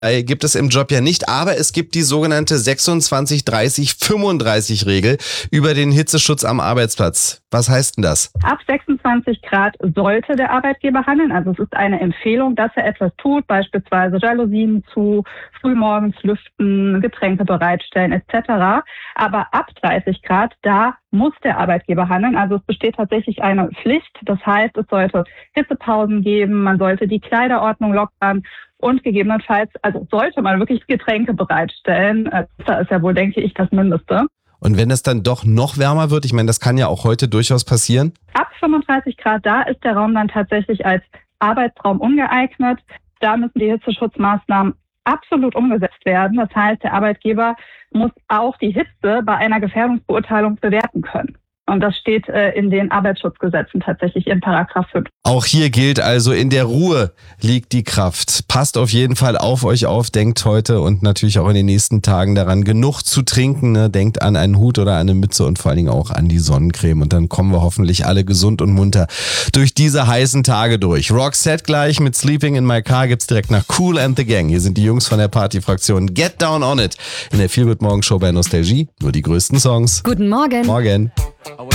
Gibt es im Job ja nicht, aber es gibt die sogenannte 26-30-35-Regel über den Hitzeschutz am Arbeitsplatz. Was heißt denn das? Ab 26 Grad sollte der Arbeitgeber handeln. Also es ist eine Empfehlung, dass er etwas tut, beispielsweise Jalousien zu, frühmorgens lüften, Getränke bereitstellen etc. Aber ab 30 Grad, da muss der Arbeitgeber handeln. Also es besteht tatsächlich eine Pflicht. Das heißt, es sollte Hitzepausen geben, man sollte die Kleiderordnung lockern und gegebenenfalls, also sollte man wirklich Getränke bereitstellen. Da ist ja wohl, denke ich, das Mindeste. Und wenn es dann doch noch wärmer wird, ich meine, das kann ja auch heute durchaus passieren. Ab 35 Grad, da ist der Raum dann tatsächlich als Arbeitsraum ungeeignet. Da müssen die Hitzeschutzmaßnahmen absolut umgesetzt werden. Das heißt, der Arbeitgeber muss auch die Hitze bei einer Gefährdungsbeurteilung bewerten können. Und das steht in den Arbeitsschutzgesetzen tatsächlich in Paragraph 5. Auch hier gilt also, in der Ruhe liegt die Kraft. Passt auf jeden Fall auf euch auf, denkt heute und natürlich auch in den nächsten Tagen daran, genug zu trinken. Ne? Denkt an einen Hut oder eine Mütze und vor allen Dingen auch an die Sonnencreme. Und dann kommen wir hoffentlich alle gesund und munter durch diese heißen Tage durch. Roxette gleich mit Sleeping in My Car gibt's direkt nach Kool and the Gang. Hier sind die Jungs von der Partyfraktion Get Down on It. In der Feel Good Morgen Show bei Nostalgie nur die größten Songs. Guten Morgen. Morgen.